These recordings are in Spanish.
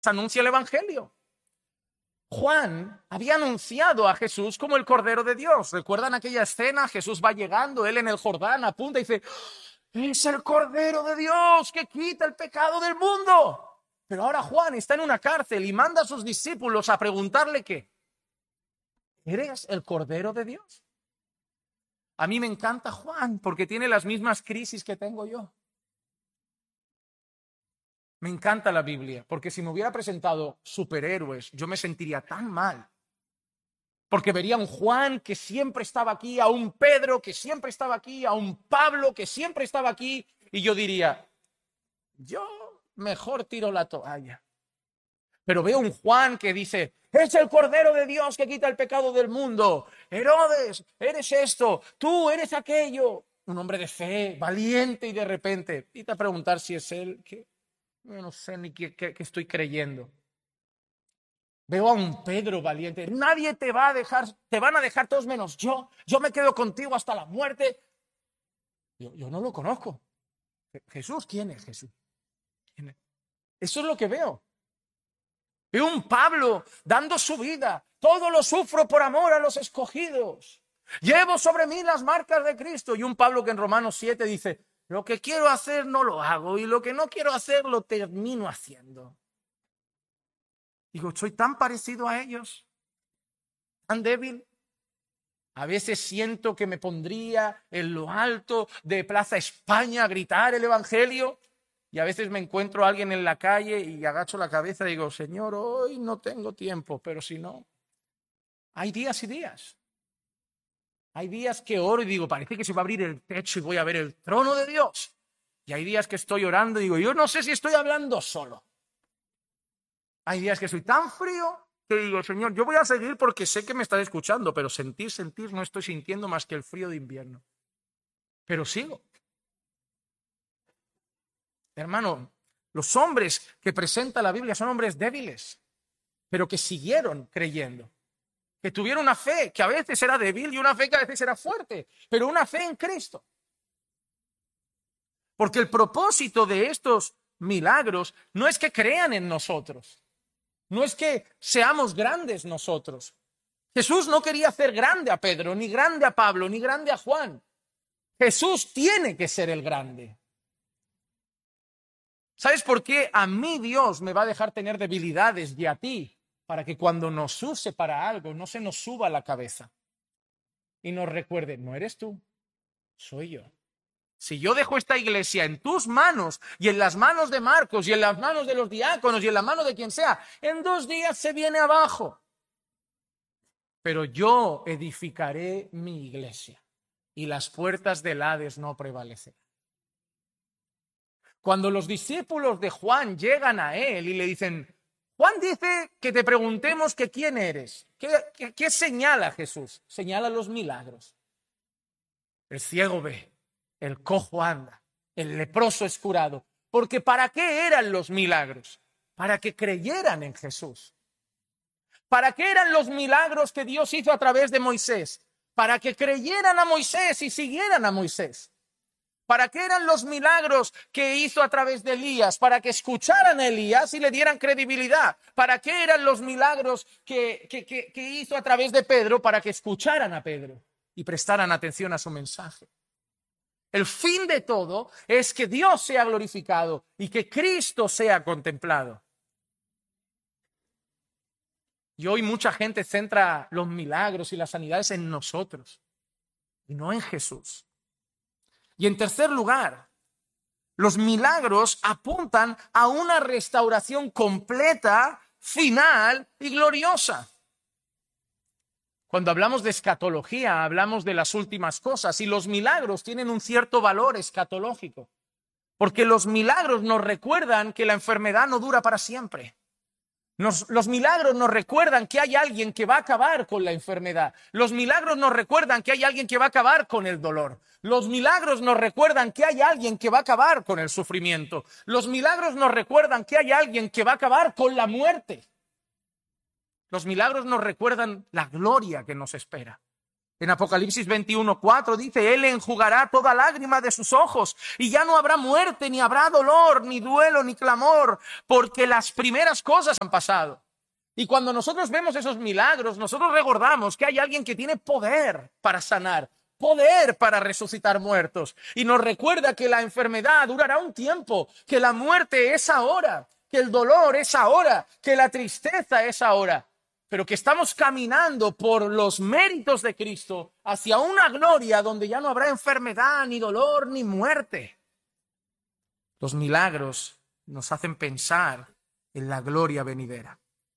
anuncia el Evangelio. Juan había anunciado a Jesús como el Cordero de Dios. ¿Recuerdan aquella escena? Jesús va llegando, él en el Jordán apunta y dice, es el Cordero de Dios que quita el pecado del mundo. Pero ahora Juan está en una cárcel y manda a sus discípulos a preguntarle ¿qué? ¿Eres el Cordero de Dios? A mí me encanta Juan porque tiene las mismas crisis que tengo yo. Me encanta la Biblia, porque si me hubiera presentado superhéroes, yo me sentiría tan mal. Porque vería a un Juan que siempre estaba aquí, a un Pedro que siempre estaba aquí, a un Pablo que siempre estaba aquí, y yo diría, yo mejor tiro la toalla. Pero veo un Juan que dice, es el Cordero de Dios que quita el pecado del mundo. Herodes, eres esto, tú eres aquello. Un hombre de fe, valiente y de repente, y te a preguntar si es él, que yo no sé ni qué estoy creyendo. Veo a un Pedro valiente. Nadie te va a dejar, te van a dejar todos menos yo. Yo me quedo contigo hasta la muerte. Yo no lo conozco. Jesús, ¿quién es Jesús? ¿Quién es? Eso es lo que veo. Veo un Pablo dando su vida. Todo lo sufro por amor a los escogidos. Llevo sobre mí las marcas de Cristo. Y un Pablo que en Romanos 7 dice, lo que quiero hacer no lo hago y lo que no quiero hacer lo termino haciendo. Digo, soy tan parecido a ellos, tan débil. A veces siento que me pondría en lo alto de Plaza España a gritar el Evangelio y a veces me encuentro a alguien en la calle y agacho la cabeza y digo, Señor, hoy no tengo tiempo, pero si no, hay días y días. Hay días que oro y digo, parece que se va a abrir el techo y voy a ver el trono de Dios. Y hay días que estoy orando y digo, yo no sé si estoy hablando solo. Hay días que soy tan frío que digo, Señor, yo voy a seguir porque sé que me estás escuchando, pero sentir, no estoy sintiendo más que el frío de invierno. Pero sigo. Hermano, los hombres que presenta la Biblia son hombres débiles, pero que siguieron creyendo. Que tuvieron una fe que a veces era débil y una fe que a veces era fuerte, pero una fe en Cristo. Porque el propósito de estos milagros no es que crean en nosotros, no es que seamos grandes nosotros. Jesús no quería hacer grande a Pedro, ni grande a Pablo, ni grande a Juan. Jesús tiene que ser el grande. ¿Sabes por qué a mí Dios me va a dejar tener debilidades y a ti? Para que cuando nos use para algo no se nos suba la cabeza y nos recuerde, no eres tú, soy yo. Si yo dejo esta iglesia en tus manos y en las manos de Marcos y en las manos de los diáconos y en las manos de quien sea, en 2 días se viene abajo. Pero yo edificaré mi iglesia y las puertas del Hades no prevalecerán. Cuando los discípulos de Juan llegan a él y le dicen, Juan dice que te preguntemos que quién eres. ¿Qué señala Jesús? Señala los milagros. El ciego ve, el cojo anda, el leproso es curado. Porque ¿para qué eran los milagros? Para que creyeran en Jesús. ¿Para qué eran los milagros que Dios hizo a través de Moisés? Para que creyeran a Moisés y siguieran a Moisés. ¿Para qué eran los milagros que hizo a través de Elías? Para que escucharan a Elías y le dieran credibilidad. ¿Para qué eran los milagros que hizo a través de Pedro? Para que escucharan a Pedro y prestaran atención a su mensaje. El fin de todo es que Dios sea glorificado y que Cristo sea contemplado. Y hoy mucha gente centra los milagros y las sanidades en nosotros y no en Jesús. Y en tercer lugar, los milagros apuntan a una restauración completa, final y gloriosa. Cuando hablamos de escatología, hablamos de las últimas cosas y los milagros tienen un cierto valor escatológico, porque los milagros nos recuerdan que la enfermedad no dura para siempre. Los milagros nos recuerdan que hay alguien que va a acabar con la enfermedad. Los milagros nos recuerdan que hay alguien que va a acabar con el dolor. Los milagros nos recuerdan que hay alguien que va a acabar con el sufrimiento. Los milagros nos recuerdan que hay alguien que va a acabar con la muerte. Los milagros nos recuerdan la gloria que nos espera. En Apocalipsis 21:4 dice, Él enjugará toda lágrima de sus ojos y ya no habrá muerte, ni habrá dolor, ni duelo, ni clamor, porque las primeras cosas han pasado. Y cuando nosotros vemos esos milagros, nosotros recordamos que hay alguien que tiene poder para sanar, poder para resucitar muertos. Y nos recuerda que la enfermedad durará un tiempo, que la muerte es ahora, que el dolor es ahora, que la tristeza es ahora. Pero que estamos caminando por los méritos de Cristo hacia una gloria donde ya no habrá enfermedad, ni dolor, ni muerte. Los milagros nos hacen pensar en la gloria venidera.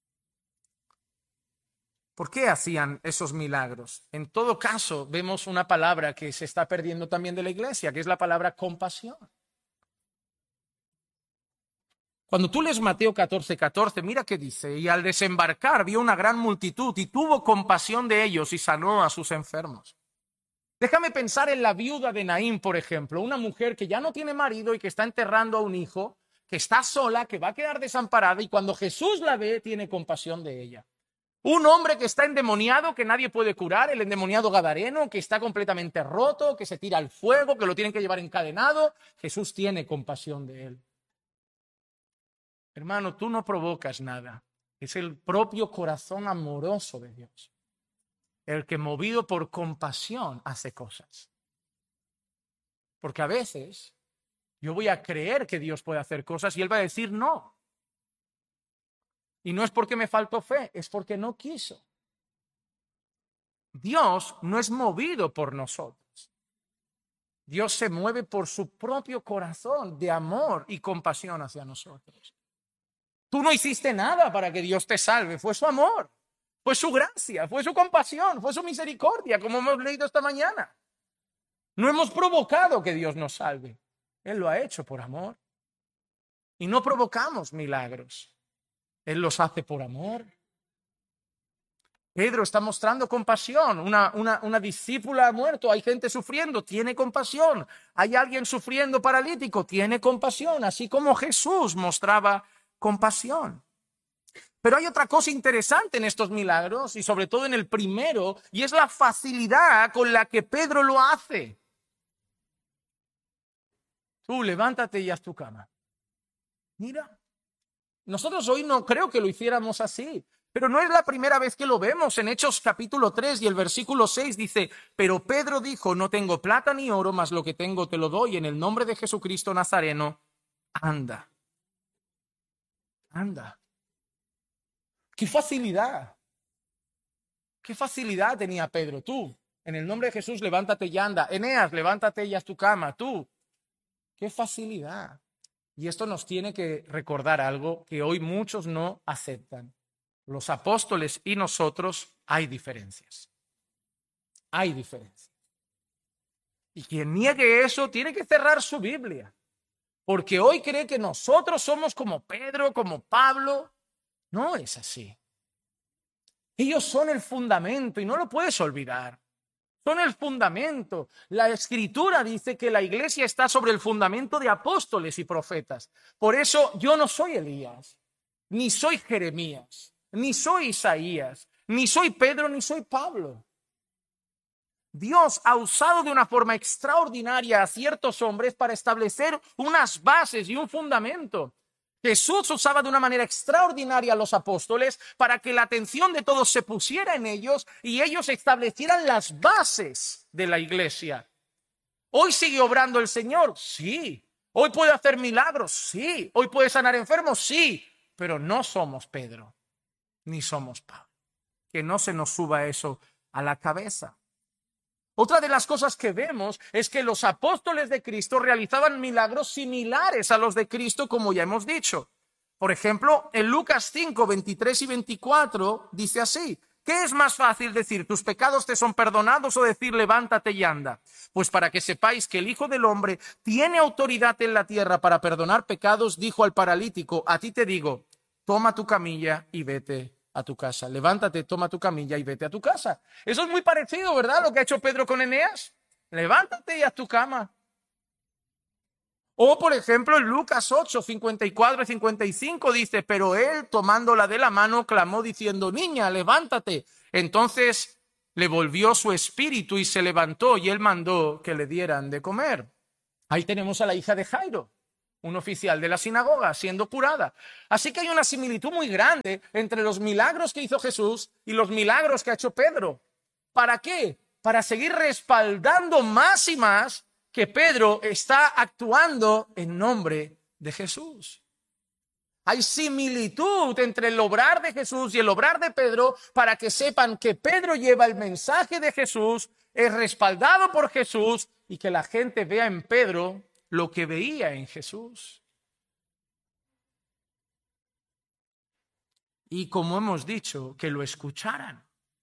¿Por qué hacían esos milagros? En todo caso, vemos una palabra que se está perdiendo también de la iglesia, que es la palabra compasión. Cuando tú lees Mateo 14:14, mira qué dice, y al desembarcar vio una gran multitud y tuvo compasión de ellos y sanó a sus enfermos. Déjame pensar en la viuda de Naín, por ejemplo, una mujer que ya no tiene marido y que está enterrando a un hijo, que está sola, que va a quedar desamparada y cuando Jesús la ve tiene compasión de ella. Un hombre que está endemoniado, que nadie puede curar, el endemoniado gadareno, que está completamente roto, que se tira al fuego, que lo tienen que llevar encadenado, Jesús tiene compasión de él. Hermano, tú no provocas nada. Es el propio corazón amoroso de Dios, el que movido por compasión hace cosas. Porque a veces yo voy a creer que Dios puede hacer cosas y Él va a decir no. Y no es porque me faltó fe, es porque no quiso. Dios no es movido por nosotros. Dios se mueve por su propio corazón de amor y compasión hacia nosotros. Tú no hiciste nada para que Dios te salve, fue su amor, fue su gracia, fue su compasión, fue su misericordia, como hemos leído esta mañana. No hemos provocado que Dios nos salve, Él lo ha hecho por amor. Y no provocamos milagros, Él los hace por amor. Pedro está mostrando compasión, una discípula ha muerto, hay gente sufriendo, tiene compasión. Hay alguien sufriendo paralítico, tiene compasión, así como Jesús mostraba compasión. Pero hay otra cosa interesante en estos milagros y sobre todo en el primero, y es la facilidad con la que Pedro lo hace. Tú levántate y haz tu cama. Mira, nosotros hoy no creo que lo hiciéramos así, pero no es la primera vez que lo vemos. En Hechos capítulo 3 y el versículo 6 dice, pero Pedro dijo, no tengo plata ni oro, mas lo que tengo te lo doy, en el nombre de Jesucristo Nazareno, anda. Anda. ¡Qué facilidad! ¡Qué facilidad tenía Pedro! Tú, en el nombre de Jesús, levántate y anda. Eneas, levántate y haz tu cama. Tú. ¡Qué facilidad! Y esto nos tiene que recordar algo que hoy muchos no aceptan. Los apóstoles y nosotros hay diferencias. Hay diferencias. Y quien niegue eso tiene que cerrar su Biblia. Porque hoy cree que nosotros somos como Pedro, como Pablo. No es así. Ellos son el fundamento y no lo puedes olvidar. Son el fundamento. La Escritura dice que la iglesia está sobre el fundamento de apóstoles y profetas. Por eso yo no soy Elías, ni soy Jeremías, ni soy Isaías, ni soy Pedro, ni soy Pablo. Dios ha usado de una forma extraordinaria a ciertos hombres para establecer unas bases y un fundamento. Jesús usaba de una manera extraordinaria a los apóstoles para que la atención de todos se pusiera en ellos y ellos establecieran las bases de la iglesia. ¿Hoy sigue obrando el Señor? Sí. ¿Hoy puede hacer milagros? Sí. ¿Hoy puede sanar enfermos? Sí. Pero no somos Pedro, ni somos Pablo. Que no se nos suba eso a la cabeza. Otra de las cosas que vemos es que los apóstoles de Cristo realizaban milagros similares a los de Cristo, como ya hemos dicho. Por ejemplo, en Lucas 5, 23 y 24 dice así, ¿qué es más fácil decir, tus pecados te son perdonados o decir, levántate y anda? Pues para que sepáis que el Hijo del Hombre tiene autoridad en la tierra para perdonar pecados, dijo al paralítico, a ti te digo, toma tu camilla y vete a tu casa. Levántate, toma tu camilla y vete a tu casa. Eso es muy parecido, ¿verdad? Lo que ha hecho Pedro con Eneas. Levántate y haz tu cama. O, por ejemplo, en Lucas 8, 54 y 55 dice, pero él, tomándola de la mano, clamó diciendo, niña, levántate. Entonces le volvió su espíritu y se levantó y él mandó que le dieran de comer. Ahí tenemos a la hija de Jairo, un oficial de la sinagoga, siendo curada. Así que hay una similitud muy grande entre los milagros que hizo Jesús y los milagros que ha hecho Pedro. ¿Para qué? Para seguir respaldando más y más que Pedro está actuando en nombre de Jesús. Hay similitud entre el obrar de Jesús y el obrar de Pedro para que sepan que Pedro lleva el mensaje de Jesús, es respaldado por Jesús y que la gente vea en Pedro lo que veía en Jesús. Y como hemos dicho, que lo escucharan.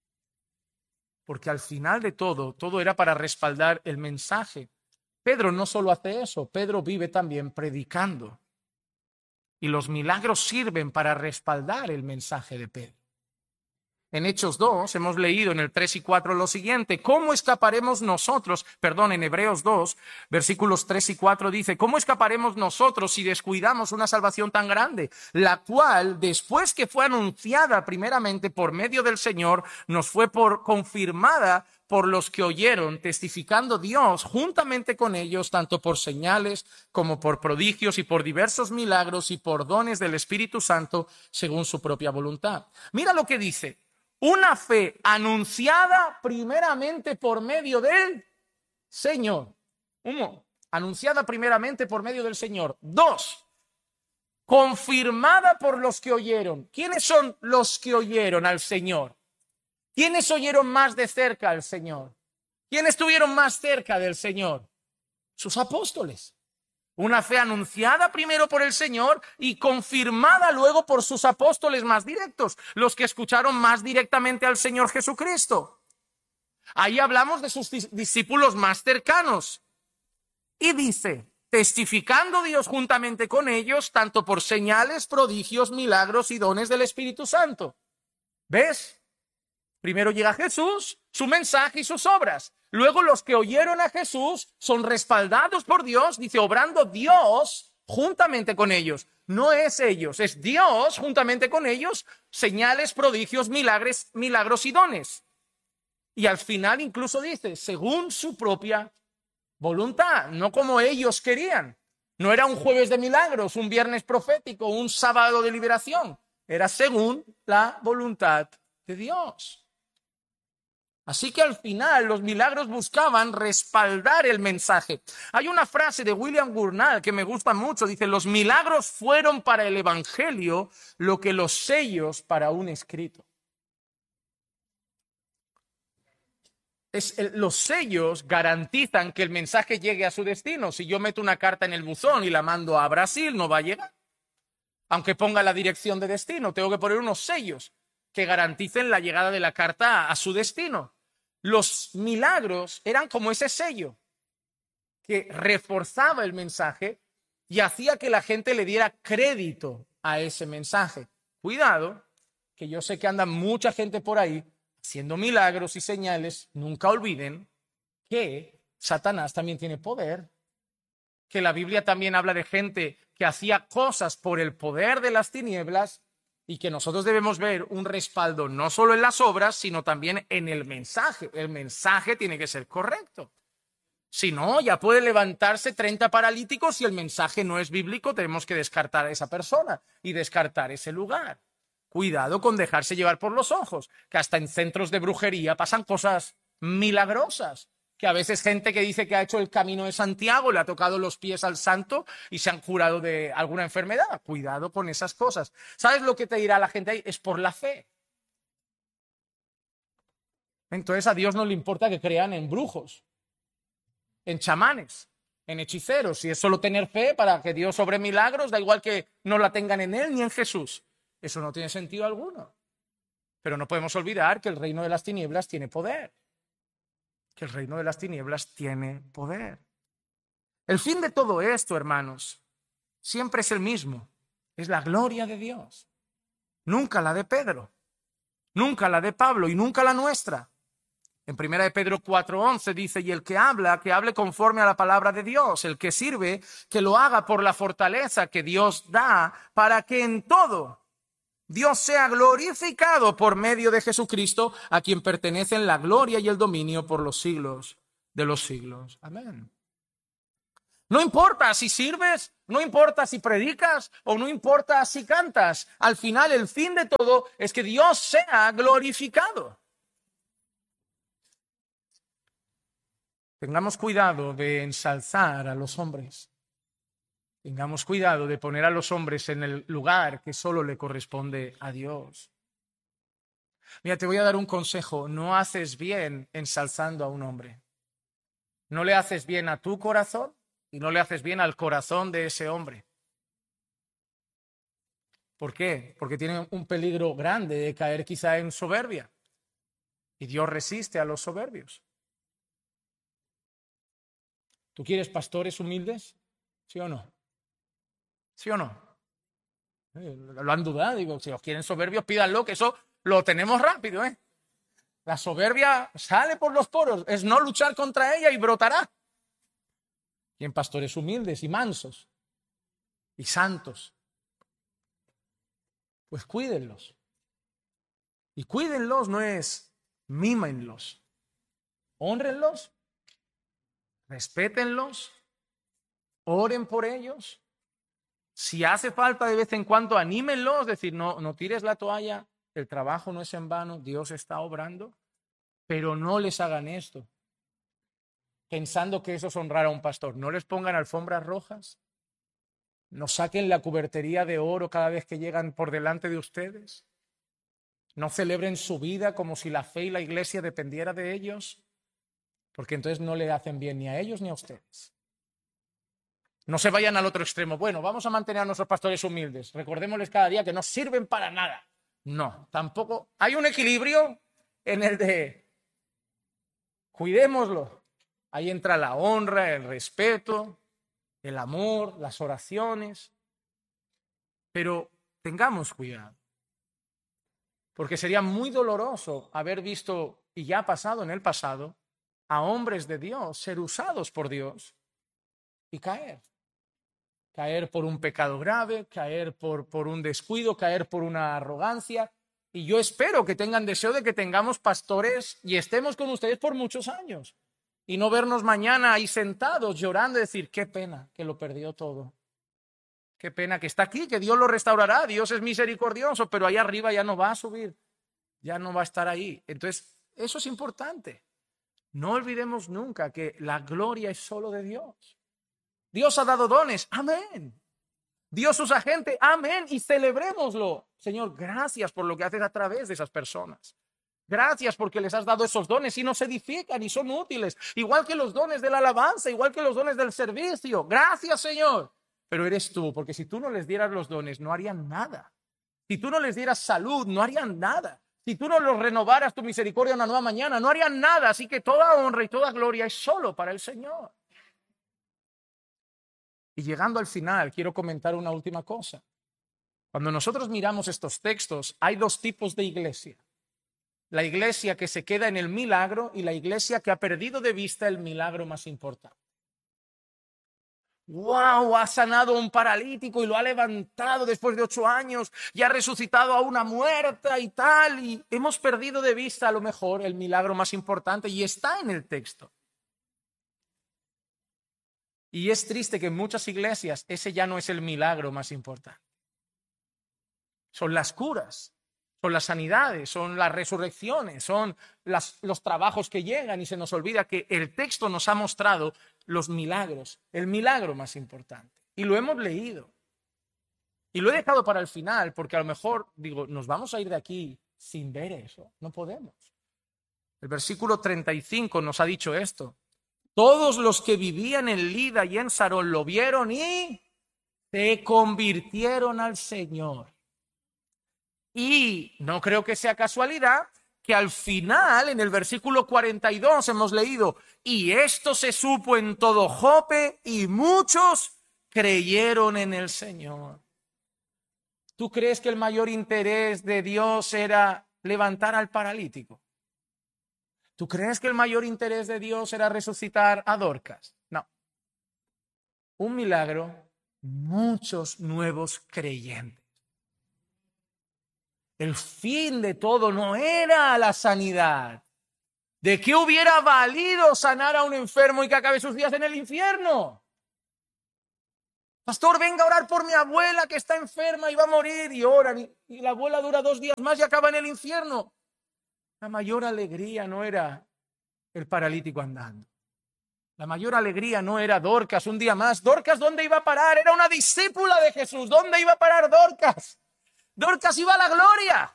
Porque al final de todo era para respaldar el mensaje. Pedro no solo hace eso, Pedro vive también predicando. Y los milagros sirven para respaldar el mensaje de Pedro. En Hechos 2 hemos leído en el 3 y 4 lo siguiente: ¿cómo escaparemos nosotros? En Hebreos 2, versículos 3 y 4 dice: ¿cómo escaparemos nosotros si descuidamos una salvación tan grande? La cual, después que fue anunciada primeramente por medio del Señor, nos fue confirmada por los que oyeron, testificando Dios juntamente con ellos, tanto por señales como por prodigios y por diversos milagros y por dones del Espíritu Santo, según su propia voluntad. Mira lo que dice: una fe anunciada primeramente por medio del Señor. Uno, anunciada primeramente por medio del Señor. Dos, confirmada por los que oyeron. ¿Quiénes son los que oyeron al Señor? ¿Quiénes oyeron más de cerca al Señor? ¿Quiénes estuvieron más cerca del Señor? Sus apóstoles. Una fe anunciada primero por el Señor y confirmada luego por sus apóstoles más directos, los que escucharon más directamente al Señor Jesucristo. Ahí hablamos de sus discípulos más cercanos. Y dice: testificando Dios juntamente con ellos, tanto por señales, prodigios, milagros y dones del Espíritu Santo. ¿Ves? Primero llega Jesús, su mensaje y sus obras. Luego los que oyeron a Jesús son respaldados por Dios, dice, obrando Dios juntamente con ellos. No es ellos, es Dios juntamente con ellos, señales, prodigios, milagros y dones. Y al final incluso dice, según su propia voluntad, no como ellos querían. No era un jueves de milagros, un viernes profético, un sábado de liberación. Era según la voluntad de Dios. Así que al final los milagros buscaban respaldar el mensaje. Hay una frase de William Gurnall que me gusta mucho. Dice: los milagros fueron para el evangelio lo que los sellos para un escrito. Los sellos garantizan que el mensaje llegue a su destino. Si yo meto una carta en el buzón y la mando a Brasil, no va a llegar. Aunque ponga la dirección de destino, tengo que poner unos sellos que garanticen la llegada de la carta a su destino. Los milagros eran como ese sello que reforzaba el mensaje y hacía que la gente le diera crédito a ese mensaje. Cuidado, que yo sé que anda mucha gente por ahí haciendo milagros y señales. Nunca olviden que Satanás también tiene poder, que la Biblia también habla de gente que hacía cosas por el poder de las tinieblas. Y que nosotros debemos ver un respaldo no solo en las obras, sino también en el mensaje. El mensaje tiene que ser correcto. Si no, ya puede levantarse 30 paralíticos y el mensaje no es bíblico, tenemos que descartar a esa persona y descartar ese lugar. Cuidado con dejarse llevar por los ojos, que hasta en centros de brujería pasan cosas milagrosas. Que a veces gente que dice que ha hecho el camino de Santiago le ha tocado los pies al santo y se han curado de alguna enfermedad. Cuidado con esas cosas. ¿Sabes lo que te dirá la gente ahí? Es por la fe. Entonces a Dios no le importa que crean en brujos, en chamanes, en hechiceros. Si es solo tener fe para que Dios obre milagros, da igual que no la tengan en Él ni en Jesús. Eso no tiene sentido alguno. Pero no podemos olvidar que el reino de las tinieblas tiene poder. Que el reino de las tinieblas tiene poder. El fin de todo esto, hermanos, siempre es el mismo. Es la gloria de Dios. Nunca la de Pedro, nunca la de Pablo y nunca la nuestra. En 1 Pedro 4:11 dice: y el que habla, que hable conforme a la palabra de Dios. El que sirve, que lo haga por la fortaleza que Dios da, para que en todo Dios sea glorificado por medio de Jesucristo, a quien pertenecen la gloria y el dominio por los siglos de los siglos. Amén. No importa si sirves, no importa si predicas o no importa si cantas. Al final, el fin de todo es que Dios sea glorificado. Tengamos cuidado de ensalzar a los hombres. Tengamos cuidado de poner a los hombres en el lugar que solo le corresponde a Dios. Mira, te voy a dar un consejo. No haces bien ensalzando a un hombre. No le haces bien a tu corazón y no le haces bien al corazón de ese hombre. ¿Por qué? Porque tiene un peligro grande de caer quizá en soberbia. Y Dios resiste a los soberbios. ¿Tú quieres pastores humildes? ¿Sí o no? ¿Sí o no? Lo han dudado. Digo, si os quieren soberbios, pídanlo, que eso lo tenemos rápido, ¿eh? La soberbia sale por los poros. Es no luchar contra ella y brotará. Quieren pastores humildes y mansos y santos. Pues cuídenlos. Y cuídenlos no es mímenlos. Hónrenlos, respétenlos, oren por ellos. Si hace falta de vez en cuando, anímenlos, es decir, no tires la toalla, el trabajo no es en vano, Dios está obrando, pero no les hagan esto, pensando que eso es honrar a un pastor. No les pongan alfombras rojas, no saquen la cubertería de oro cada vez que llegan por delante de ustedes, no celebren su vida como si la fe y la iglesia dependiera de ellos, porque entonces no le hacen bien ni a ellos ni a ustedes. No se vayan al otro extremo. Bueno, vamos a mantener a nuestros pastores humildes. Recordémosles cada día que no sirven para nada. No, tampoco. Hay un equilibrio en el de cuidémoslo. Ahí entra la honra, el respeto, el amor, las oraciones. Pero tengamos cuidado. Porque sería muy doloroso haber visto, y ya ha pasado en el pasado, a hombres de Dios ser usados por Dios y caer. Caer por un pecado grave, caer por un descuido, caer por una arrogancia. Y yo espero que tengan deseo de que tengamos pastores y estemos con ustedes por muchos años. Y no vernos mañana ahí sentados llorando y decir, qué pena que lo perdió todo. Qué pena que está aquí, que Dios lo restaurará. Dios es misericordioso, pero ahí arriba ya no va a subir. Ya no va a estar ahí. Entonces, eso es importante. No olvidemos nunca que la gloria es solo de Dios. Dios ha dado dones, amén. Dios usa gente, amén. Y celebrémoslo. Señor, gracias por lo que haces a través de esas personas. Gracias porque les has dado esos dones y nos edifican y son útiles. Igual que los dones de la alabanza, igual que los dones del servicio. Gracias, Señor. Pero eres tú, porque si tú no les dieras los dones, no harían nada. Si tú no les dieras salud, no harían nada. Si tú no los renovaras tu misericordia una nueva mañana, no harían nada. Así que toda honra y toda gloria es solo para el Señor. Y llegando al final, quiero comentar una última cosa. Cuando nosotros miramos estos textos, hay dos tipos de iglesia. La iglesia que se queda en el milagro y la iglesia que ha perdido de vista el milagro más importante. ¡Wow! Ha sanado a un paralítico y lo ha levantado después de 8 años y ha resucitado a una muerta y tal. Y hemos perdido de vista a lo mejor el milagro más importante y está en el texto. Y es triste que en muchas iglesias ese ya no es el milagro más importante. Son las curas, son las sanidades, son las resurrecciones, son los trabajos que llegan y se nos olvida que el texto nos ha mostrado los milagros, el milagro más importante. Y lo hemos leído. Y lo he dejado para el final porque a lo mejor, digo, nos vamos a ir de aquí sin ver eso. No podemos. El versículo 35 nos ha dicho esto. Todos los que vivían en Lida y en Sarón lo vieron y se convirtieron al Señor. Y no creo que sea casualidad que al final, en el versículo 42, hemos leído, y esto se supo en todo Jope y muchos creyeron en el Señor. ¿Tú crees que el mayor interés de Dios era levantar al paralítico? ¿Tú crees que el mayor interés de Dios era resucitar a Dorcas? No. Un milagro, muchos nuevos creyentes. El fin de todo no era la sanidad. ¿De qué hubiera valido sanar a un enfermo y que acabe sus días en el infierno? Pastor, venga a orar por mi abuela que está enferma y va a morir, y oran, y la abuela dura 2 días más y acaba en el infierno. La mayor alegría no era el paralítico andando. La mayor alegría no era Dorcas un día más. Dorcas, ¿dónde iba a parar? Era una discípula de Jesús. ¿Dónde iba a parar Dorcas? Dorcas iba a la gloria.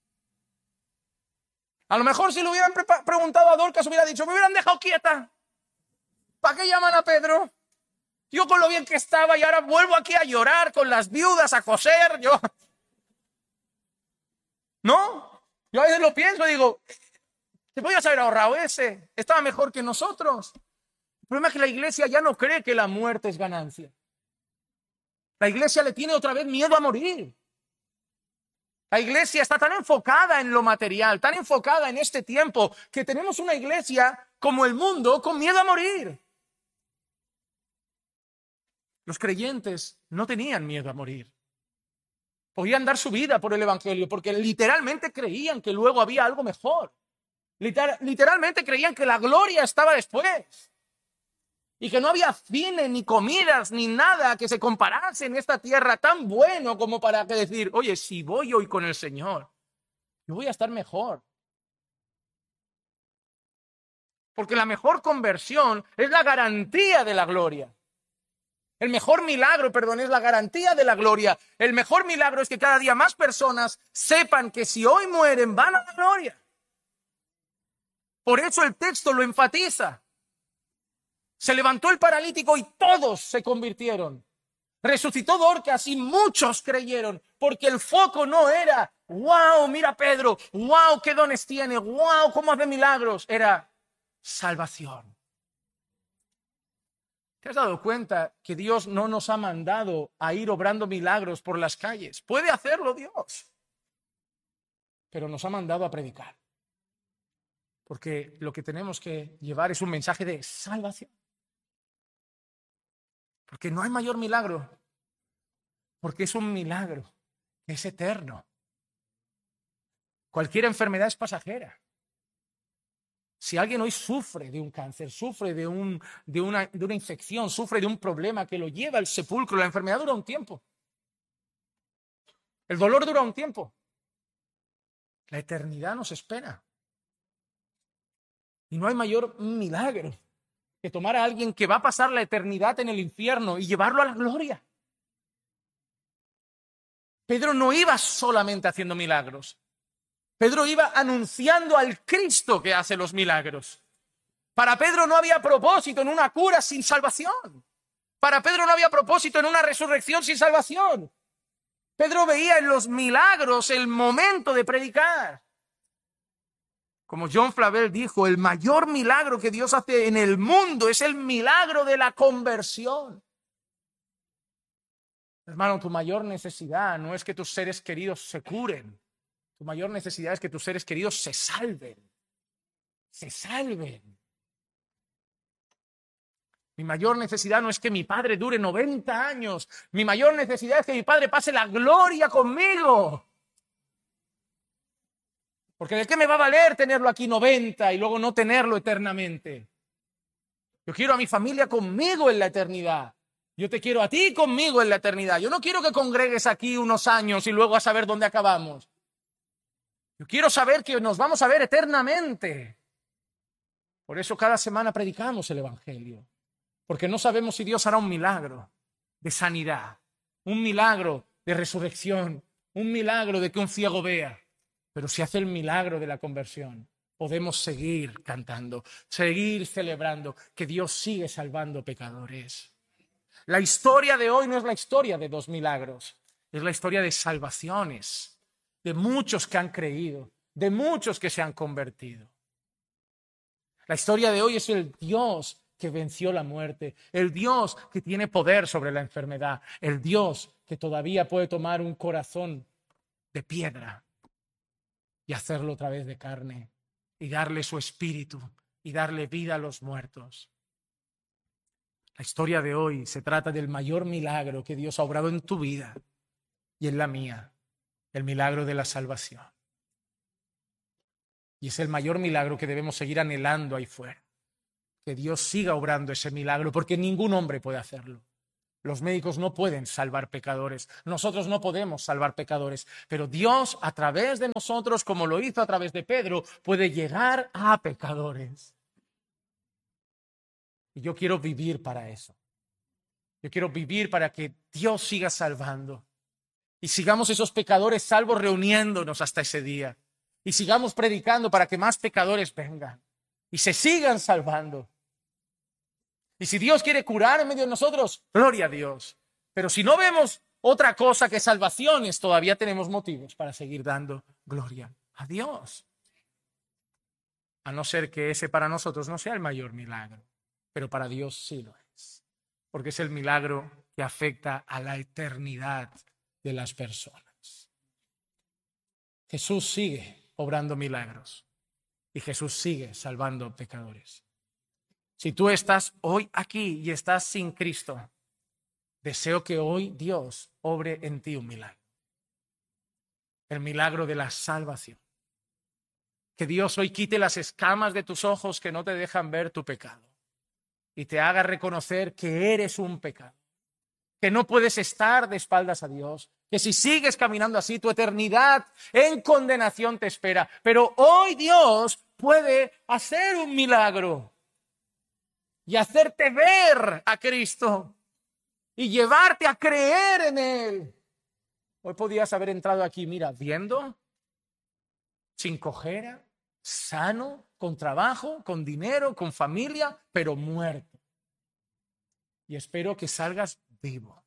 A lo mejor si le hubieran preguntado a Dorcas, hubiera dicho, me hubieran dejado quieta. ¿Para qué llaman a Pedro? Yo con lo bien que estaba y ahora vuelvo aquí a llorar con las viudas, a coser. ¿No? Yo a veces lo pienso y digo, te podías haber ahorrado ese. Estaba mejor que nosotros. El problema es que la iglesia ya no cree que la muerte es ganancia. La iglesia le tiene otra vez miedo a morir. La iglesia está tan enfocada en lo material, tan enfocada en este tiempo, que tenemos una iglesia como el mundo con miedo a morir. Los creyentes no tenían miedo a morir. Podían dar su vida por el evangelio porque literalmente creían que luego había algo mejor. Literalmente creían que la gloria estaba después. Y que no había cine, ni comidas, ni nada que se comparase en esta tierra tan bueno como para que decir, oye, si voy hoy con el Señor, yo voy a estar mejor. Porque la mejor conversión es la garantía de la gloria. El mejor milagro, es la garantía de la gloria. El mejor milagro es que cada día más personas sepan que si hoy mueren, van a la gloria. Por eso el texto lo enfatiza. Se levantó el paralítico y todos se convirtieron. Resucitó Dorcas y muchos creyeron, porque el foco no era, wow, mira Pedro, wow, qué dones tiene, wow, cómo hace milagros. Era salvación. ¿Te has dado cuenta que Dios no nos ha mandado a ir obrando milagros por las calles? Puede hacerlo Dios, pero nos ha mandado a predicar. Porque lo que tenemos que llevar es un mensaje de salvación. Porque no hay mayor milagro, porque es un milagro, es eterno. Cualquier enfermedad es pasajera. Si alguien hoy sufre de un cáncer, sufre de una infección, sufre de un problema que lo lleva al sepulcro, la enfermedad dura un tiempo. El dolor dura un tiempo. La eternidad nos espera. Y no hay mayor milagro que tomar a alguien que va a pasar la eternidad en el infierno y llevarlo a la gloria. Pedro no iba solamente haciendo milagros. Pedro iba anunciando al Cristo que hace los milagros. Para Pedro no había propósito en una cura sin salvación. Para Pedro no había propósito en una resurrección sin salvación. Pedro veía en los milagros el momento de predicar. Como John Flavel dijo, el mayor milagro que Dios hace en el mundo es el milagro de la conversión. Hermano, tu mayor necesidad no es que tus seres queridos se curen. Tu mayor necesidad es que tus seres queridos se salven. Se salven. Mi mayor necesidad no es que mi padre dure 90 años. Mi mayor necesidad es que mi padre pase la gloria conmigo. Porque ¿de qué me va a valer tenerlo aquí 90 y luego no tenerlo eternamente? Yo quiero a mi familia conmigo en la eternidad. Yo te quiero a ti conmigo en la eternidad. Yo no quiero que congregues aquí unos años y luego a saber dónde acabamos. Yo quiero saber que nos vamos a ver eternamente. Por eso cada semana predicamos el Evangelio. Porque no sabemos si Dios hará un milagro de sanidad, un milagro de resurrección, un milagro de que un ciego vea. Pero si hace el milagro de la conversión, podemos seguir cantando, seguir celebrando que Dios sigue salvando pecadores. La historia de hoy no es la historia de 2 milagros, es la historia de salvaciones, de muchos que han creído, de muchos que se han convertido. La historia de hoy es el Dios que venció la muerte, el Dios que tiene poder sobre la enfermedad, el Dios que todavía puede tomar un corazón de piedra y hacerlo otra vez de carne, y darle su espíritu, y darle vida a los muertos. La historia de hoy se trata del mayor milagro que Dios ha obrado en tu vida y en la mía. el milagro de la salvación. Y es el mayor milagro que debemos seguir anhelando ahí fuera. Que Dios siga obrando ese milagro, porque ningún hombre puede hacerlo. Los médicos no pueden salvar pecadores, nosotros no podemos salvar pecadores, pero Dios a través de nosotros, como lo hizo a través de Pedro, puede llegar a pecadores. Y yo quiero vivir para eso. Yo quiero vivir para que Dios siga salvando. Y sigamos esos pecadores salvos reuniéndonos hasta ese día. Y sigamos predicando para que más pecadores vengan y se sigan salvando. Y si Dios quiere curar en medio de nosotros, gloria a Dios. Pero si no vemos otra cosa que salvaciones, todavía tenemos motivos para seguir dando gloria a Dios. A no ser que ese para nosotros no sea el mayor milagro, pero para Dios sí lo es. Porque es el milagro que afecta a la eternidad de las personas. Jesús sigue obrando milagros y Jesús sigue salvando pecadores. Si tú estás hoy aquí y estás sin Cristo, deseo que hoy Dios obre en ti un milagro. El milagro de la salvación. Que Dios hoy quite las escamas de tus ojos que no te dejan ver tu pecado y te haga reconocer que eres un pecado, que no puedes estar de espaldas a Dios, que si sigues caminando así, tu eternidad en condenación te espera. Pero hoy Dios puede hacer un milagro y hacerte ver a Cristo y llevarte a creer en Él. Hoy podías haber entrado aquí, mira, viendo, sin cojera, sano, con trabajo, con dinero, con familia, pero muerto. Y espero que salgas vivo,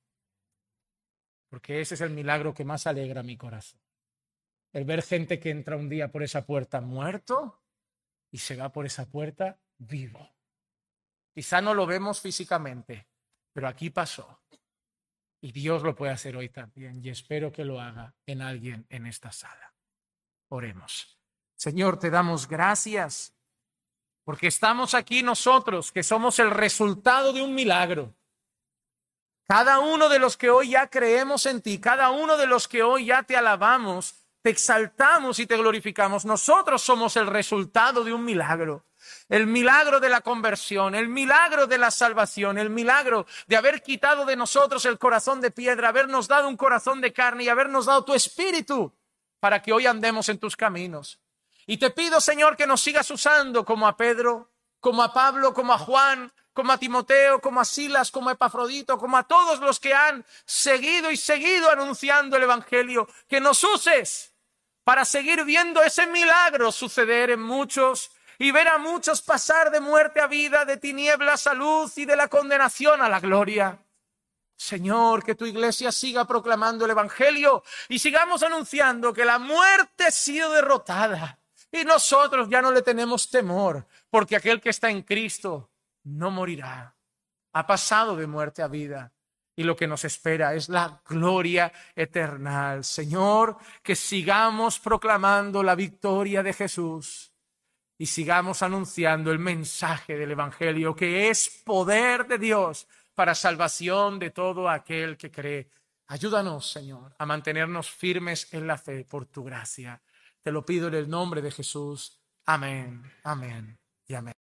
porque ese es el milagro que más alegra mi corazón. El ver gente que entra un día por esa puerta muerto y se va por esa puerta vivo. Quizá no lo vemos físicamente, pero aquí pasó. Y Dios lo puede hacer hoy también. Y espero que lo haga en alguien en esta sala. Oremos. Señor, te damos gracias porque estamos aquí nosotros, que somos el resultado de un milagro. Cada uno de los que hoy ya creemos en ti, cada uno de los que hoy ya te alabamos, te exaltamos y te glorificamos. Nosotros somos el resultado de un milagro. El milagro de la conversión, el milagro de la salvación, el milagro de haber quitado de nosotros el corazón de piedra, habernos dado un corazón de carne y habernos dado tu espíritu para que hoy andemos en tus caminos. Y te pido, Señor, que nos sigas usando como a Pedro, como a Pablo, como a Juan, como a Timoteo, como a Silas, como a Epafrodito, como a todos los que han seguido anunciando el Evangelio. Que nos uses para seguir viendo ese milagro suceder en muchos y ver a muchos pasar de muerte a vida, de tinieblas a luz y de la condenación a la gloria. Señor, que tu iglesia siga proclamando el Evangelio y sigamos anunciando que la muerte ha sido derrotada y nosotros ya no le tenemos temor, porque aquel que está en Cristo no morirá. Ha pasado de muerte a vida y lo que nos espera es la gloria eterna. Señor, que sigamos proclamando la victoria de Jesús. Y sigamos anunciando el mensaje del Evangelio, que es poder de Dios para salvación de todo aquel que cree. Ayúdanos, Señor, a mantenernos firmes en la fe por tu gracia. Te lo pido en el nombre de Jesús. Amén, amén y amén.